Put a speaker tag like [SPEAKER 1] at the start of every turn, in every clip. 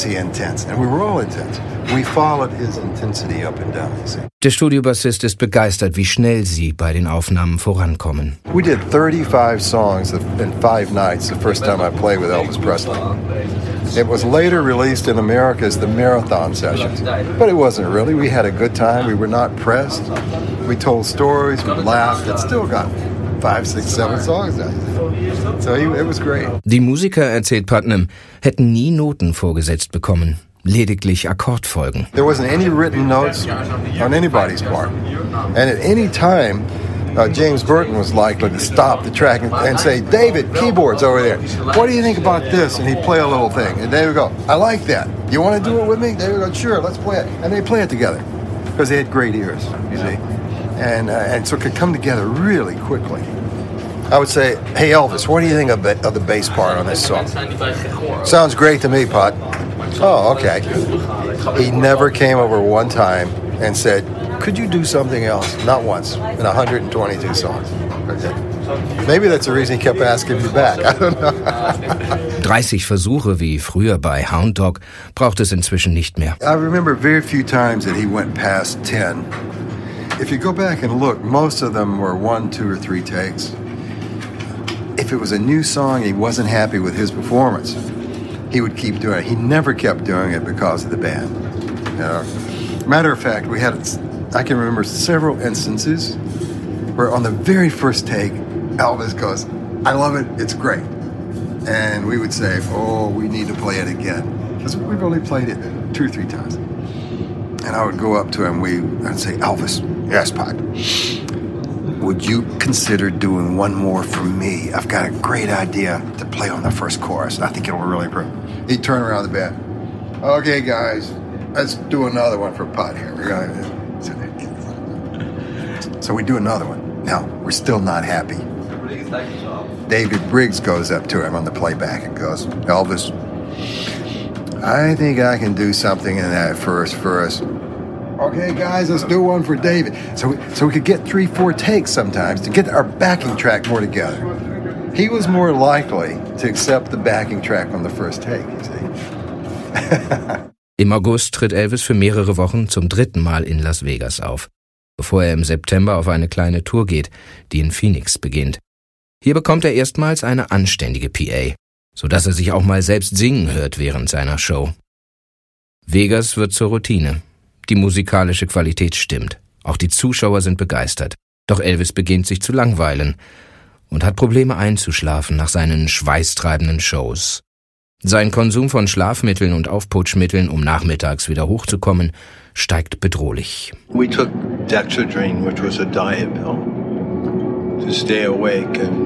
[SPEAKER 1] he intense? And we were all intense. We followed his intensity up and down, you see.
[SPEAKER 2] Der Studiobassist ist begeistert, wie schnell sie bei den Aufnahmen vorankommen.
[SPEAKER 1] We did 35 songs in 5 nights the first time I played with Elvis Presley. It was later released in America as the Marathon Sessions, but it wasn't really. We had a good time. We were not pressed. We told stories, we laughed. It still got 5, 6, 7 songs out. So it was great.
[SPEAKER 2] Die Musiker, erzählt Putnam, hätten nie Noten vorgesetzt bekommen, lediglich Akkordfolgen.
[SPEAKER 1] There wasn't any written notes on anybody's part. And at any time, James Burton was likely to stop the track and say, David, keyboards over there. What do you think about this? And he'd play a little thing. And David would go, I like that. You want to do it with me? David would go, sure, let's play it. And they'd play it together because they had great ears, you see. And so it could come together really quickly. I would say, hey, Elvis, what do you think of the bass part on this song? Sounds great to me, Put. Oh, okay. He never came over one time and said, could you do something else? Not once, in 122 songs. Okay. Maybe that's the reason he kept asking me back. I don't know.
[SPEAKER 2] 30 Versuche wie früher bei Hound Dog braucht es inzwischen nicht mehr.
[SPEAKER 1] I remember very few times that he went past 10. If you go back and look, most of them were 1, 2, or 3 takes. If it was a new song, he wasn't happy with his performance, he would keep doing it. He never kept doing it because of the band. You know? Matter of fact, I can remember several instances where on the very first take, Elvis goes, I love it, it's great. And we would say, oh, we need to play it again. Because we've only played it 2 or 3 times. And I would go up to him, I'd say, Elvis, yes, Pop, would you consider doing one more for me? I've got a great idea to play on the first chorus. I think it'll really improve. He'd turn around the band. Okay, guys, let's do another one for Put here. So we do another one. Now, we're still not happy. David Briggs goes up to him on the playback and goes, Elvis, I think I can do something in that first verse. Okay, guys, let's do one for David. So we could get 3, 4 takes sometimes to get our backing track more together. He was more likely to accept the backing track on the first take, you see.
[SPEAKER 2] Im August tritt Elvis für mehrere Wochen zum 3. Mal in Las Vegas auf, bevor er im September auf eine kleine Tour geht, die in Phoenix beginnt. Hier bekommt er erstmals eine anständige PA, sodass er sich auch mal selbst singen hört während seiner Show. Vegas wird zur Routine. Die musikalische Qualität stimmt. Auch die Zuschauer sind begeistert. Doch Elvis beginnt sich zu langweilen und hat Probleme einzuschlafen nach seinen schweißtreibenden Shows. Sein Konsum von Schlafmitteln und Aufputschmitteln, um nachmittags wieder hochzukommen, steigt bedrohlich.
[SPEAKER 3] We took Dexedrine, which was a diet pill, to stay awake, and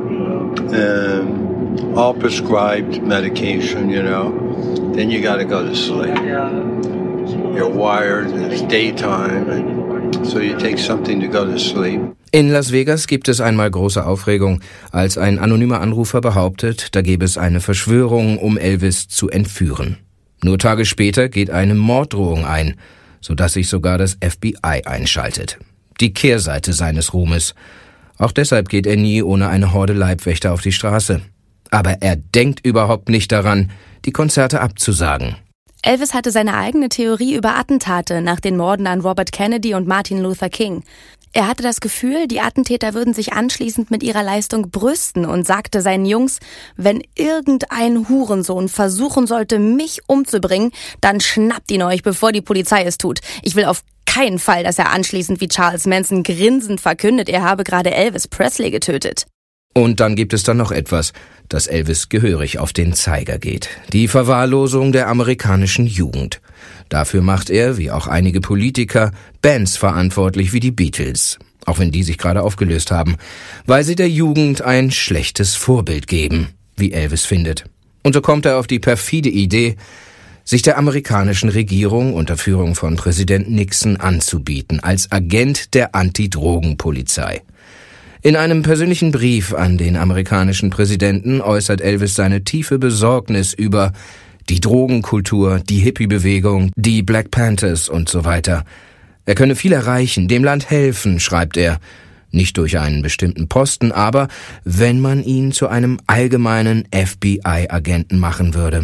[SPEAKER 3] all prescribed medication, Then you got to go to sleep. You're wired, it's daytime, and so you take something to go to sleep.
[SPEAKER 2] In Las Vegas gibt es einmal große Aufregung, als ein anonymer Anrufer behauptet, da gäbe es eine Verschwörung, um Elvis zu entführen. Nur Tage später geht eine Morddrohung ein, sodass sich sogar das FBI einschaltet. Die Kehrseite seines Ruhmes. Auch deshalb geht er nie ohne eine Horde Leibwächter auf die Straße. Aber er denkt überhaupt nicht daran, die Konzerte abzusagen.
[SPEAKER 4] Elvis hatte seine eigene Theorie über Attentate nach den Morden an Robert Kennedy und Martin Luther King. Er hatte das Gefühl, die Attentäter würden sich anschließend mit ihrer Leistung brüsten und sagte seinen Jungs, wenn irgendein Hurensohn versuchen sollte, mich umzubringen, dann schnappt ihn euch, bevor die Polizei es tut. Ich will auf keinen Fall, dass er anschließend wie Charles Manson grinsend verkündet, er habe gerade Elvis Presley getötet.
[SPEAKER 2] Und dann gibt es dann noch etwas, das Elvis gehörig auf den Zeiger geht. Die Verwahrlosung der amerikanischen Jugend. Dafür macht er, wie auch einige Politiker, Bands verantwortlich wie die Beatles. Auch wenn die sich gerade aufgelöst haben. Weil sie der Jugend ein schlechtes Vorbild geben, wie Elvis findet. Und so kommt er auf die perfide Idee, sich der amerikanischen Regierung unter Führung von Präsident Nixon anzubieten, als Agent der Antidrogenpolizei. In einem persönlichen Brief an den amerikanischen Präsidenten äußert Elvis seine tiefe Besorgnis über die Drogenkultur, die Hippie-Bewegung, die Black Panthers und so weiter. Er könne viel erreichen, dem Land helfen, schreibt er. Nicht durch einen bestimmten Posten, aber wenn man ihn zu einem allgemeinen FBI-Agenten machen würde.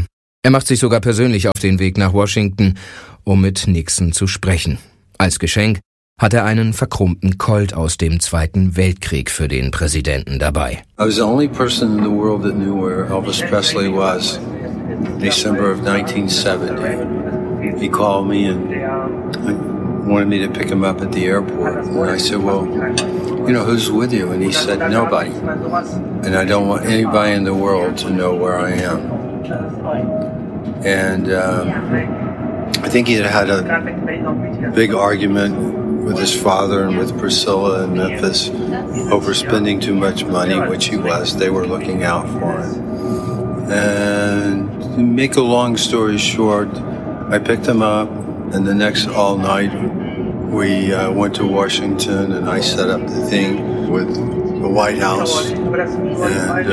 [SPEAKER 2] Er macht sich sogar persönlich auf den Weg nach Washington, um mit Nixon zu sprechen. Als Geschenk hat er einen verchromten Colt aus dem Zweiten Weltkrieg für den Präsidenten dabei.
[SPEAKER 3] I was the only person in the world that knew where Elvis Presley was. December of 1970. He called me and wanted me to pick him up at the airport. And I said, well, you know, who's with you? And he said, nobody. And I don't want anybody in the world to know where I am. And I think he had a big argument with his father and with Priscilla in Memphis over spending too much money, which he was. They were looking out for him. And to make a long story short, I picked him up, and the next all night we went to Washington, and I set up the thing with the White House, and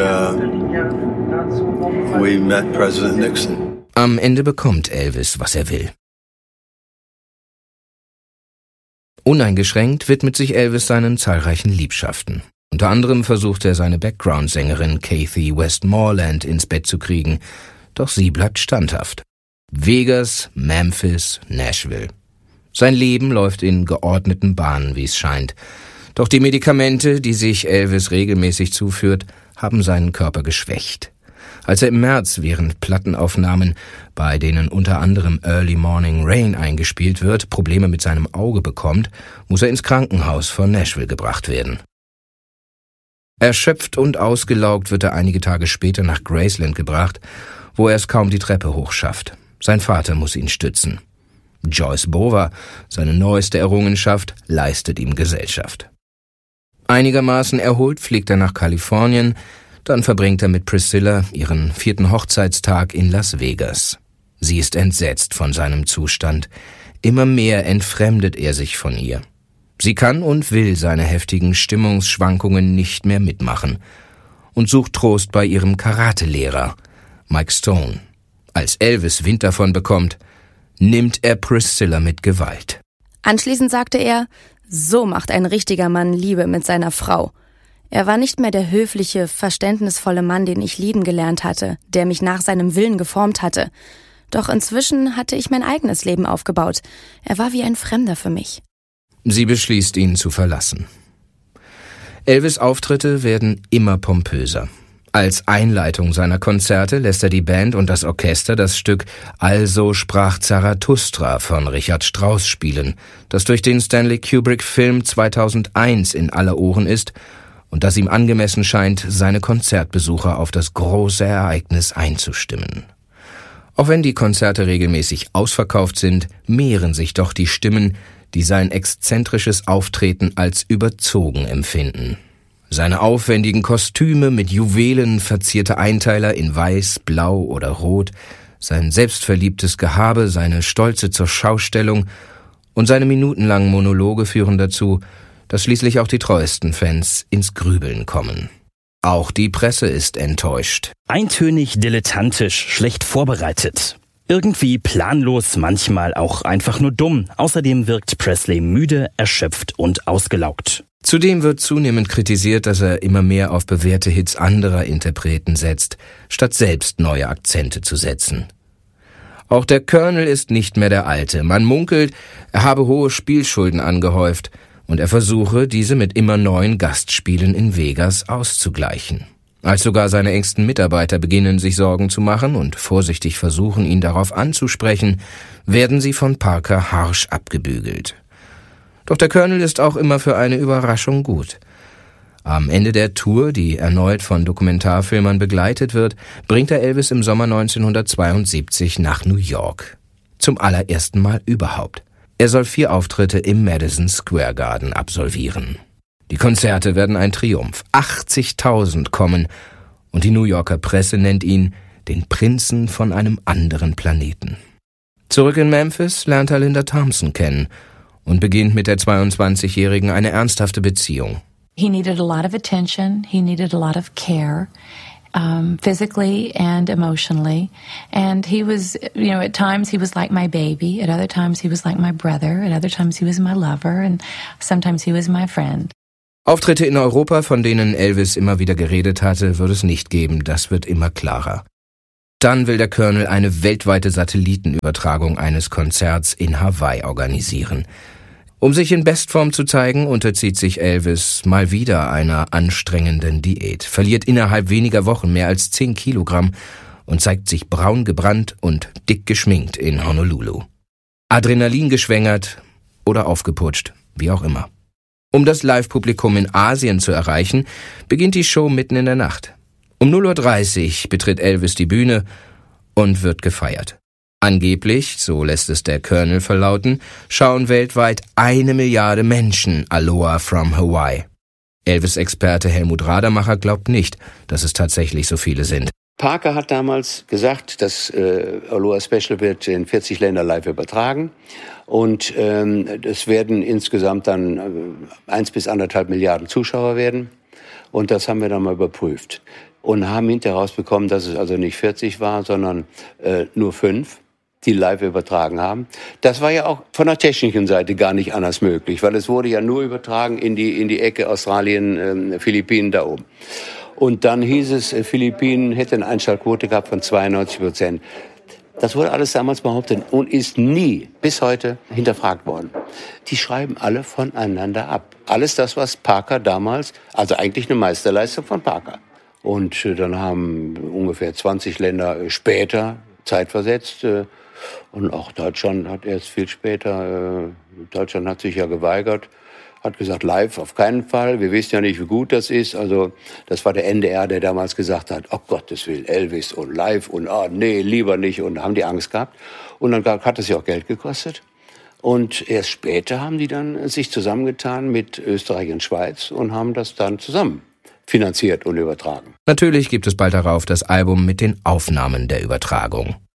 [SPEAKER 3] we met President Nixon.
[SPEAKER 2] Am Ende bekommt Elvis, was er will. Uneingeschränkt widmet sich Elvis seinen zahlreichen Liebschaften. Unter anderem versucht er, seine Background-Sängerin Kathy Westmoreland ins Bett zu kriegen, doch sie bleibt standhaft. Vegas, Memphis, Nashville. Sein Leben läuft in geordneten Bahnen, wie es scheint. Doch die Medikamente, die sich Elvis regelmäßig zuführt, haben seinen Körper geschwächt. Als er im März während Plattenaufnahmen, bei denen unter anderem Early Morning Rain eingespielt wird, Probleme mit seinem Auge bekommt, muss er ins Krankenhaus von Nashville gebracht werden. Erschöpft und ausgelaugt wird er einige Tage später nach Graceland gebracht, wo er es kaum die Treppe hochschafft. Sein Vater muss ihn stützen. Joyce Bova, seine neueste Errungenschaft, leistet ihm Gesellschaft. Einigermaßen erholt fliegt er nach Kalifornien, dann verbringt er mit Priscilla ihren 4. Hochzeitstag in Las Vegas. Sie ist entsetzt von seinem Zustand. Immer mehr entfremdet er sich von ihr. Sie kann und will seine heftigen Stimmungsschwankungen nicht mehr mitmachen und sucht Trost bei ihrem Karatelehrer, Mike Stone. Als Elvis Wind davon bekommt, nimmt er Priscilla mit Gewalt.
[SPEAKER 4] Anschließend sagte er, so macht ein richtiger Mann Liebe mit seiner Frau. Er war nicht mehr der höfliche, verständnisvolle Mann, den ich lieben gelernt hatte, der mich nach seinem Willen geformt hatte. Doch inzwischen hatte ich mein eigenes Leben aufgebaut. Er war wie ein Fremder für mich.
[SPEAKER 2] Sie beschließt, ihn zu verlassen. Elvis' Auftritte werden immer pompöser. Als Einleitung seiner Konzerte lässt er die Band und das Orchester das Stück Also sprach Zarathustra von Richard Strauss spielen, das durch den Stanley Kubrick-Film 2001 in aller Ohren ist und das ihm angemessen scheint, seine Konzertbesucher auf das große Ereignis einzustimmen. Auch wenn die Konzerte regelmäßig ausverkauft sind, mehren sich doch die Stimmen, die sein exzentrisches Auftreten als überzogen empfinden. Seine aufwendigen Kostüme mit Juwelen verzierte Einteiler in Weiß, Blau oder Rot, sein selbstverliebtes Gehabe, seine stolze Zurschaustellung und seine minutenlangen Monologe führen dazu, dass schließlich auch die treuesten Fans ins Grübeln kommen. Auch die Presse ist enttäuscht.
[SPEAKER 5] Eintönig, dilettantisch, schlecht vorbereitet. Irgendwie planlos, manchmal auch einfach nur dumm. Außerdem wirkt Presley müde, erschöpft und ausgelaugt.
[SPEAKER 2] Zudem wird zunehmend kritisiert, dass er immer mehr auf bewährte Hits anderer Interpreten setzt, statt selbst neue Akzente zu setzen. Auch der Colonel ist nicht mehr der Alte. Man munkelt, er habe hohe Spielschulden angehäuft und er versuche, diese mit immer neuen Gastspielen in Vegas auszugleichen. Als sogar seine engsten Mitarbeiter beginnen, sich Sorgen zu machen und vorsichtig versuchen, ihn darauf anzusprechen, werden sie von Parker harsch abgebügelt. Doch der Colonel ist auch immer für eine Überraschung gut. Am Ende der Tour, die erneut von Dokumentarfilmern begleitet wird, bringt er Elvis im Sommer 1972 nach New York. Zum allerersten Mal überhaupt. Er soll 4 Auftritte im Madison Square Garden absolvieren. Die Konzerte werden ein Triumph. 80.000 kommen und die New Yorker Presse nennt ihn den Prinzen von einem anderen Planeten. Zurück in Memphis lernt er Linda Thompson kennen und beginnt mit der 22-Jährigen eine ernsthafte Beziehung.
[SPEAKER 6] He needed a lot of attention. He needed a lot of care, physically and emotionally. And he was, at times he was like my baby. At other times he was like my brother. At other times he was my lover. And sometimes he was my friend.
[SPEAKER 2] Auftritte in Europa, von denen Elvis immer wieder geredet hatte, wird es nicht geben. Das wird immer klarer. Dann will der Colonel eine weltweite Satellitenübertragung eines Konzerts in Hawaii organisieren. Um sich in Bestform zu zeigen, unterzieht sich Elvis mal wieder einer anstrengenden Diät, verliert innerhalb weniger Wochen mehr als 10 Kilogramm und zeigt sich braun gebrannt und dick geschminkt in Honolulu. Adrenalin geschwängert oder aufgeputscht, wie auch immer. Um das Live-Publikum in Asien zu erreichen, beginnt die Show mitten in der Nacht. Um 0:30 Uhr betritt Elvis die Bühne und wird gefeiert. Angeblich, so lässt es der Colonel verlauten, schauen weltweit 1 Milliarde Menschen Aloha from Hawaii. Elvis-Experte Helmut Radermacher glaubt nicht, dass es tatsächlich so viele sind.
[SPEAKER 7] Parker hat damals gesagt, das Aloha Special wird in 40 Länder live übertragen und es werden insgesamt dann 1 bis 1,5 Milliarden Zuschauer werden und das haben wir dann mal überprüft und haben hinterher rausbekommen, dass es also nicht 40 war, sondern nur 5, die live übertragen haben. Das war ja auch von der technischen Seite gar nicht anders möglich, weil es wurde ja nur übertragen in die Ecke Australien, Philippinen da oben. Und dann hieß es, Philippinen hätte eine Einschaltquote gehabt von 92%. Das wurde alles damals behauptet und ist nie bis heute hinterfragt worden. Die schreiben alle voneinander ab. Alles das, was Parker damals, also eigentlich eine Meisterleistung von Parker. Und dann haben ungefähr 20 Länder später zeitversetzt. Und auch Deutschland hat erst viel später, Deutschland hat sich ja geweigert, hat gesagt, live auf keinen Fall. Wir wissen ja nicht, wie gut das ist. Also das war der NDR, der damals gesagt hat, oh Gottes Willen, Elvis und live und nee, lieber nicht. Und haben die Angst gehabt. Und dann hat es ja auch Geld gekostet. Und erst später haben die dann sich zusammengetan mit Österreich und Schweiz und haben das dann zusammen finanziert und übertragen.
[SPEAKER 2] Natürlich gibt es bald darauf das Album mit den Aufnahmen der Übertragung.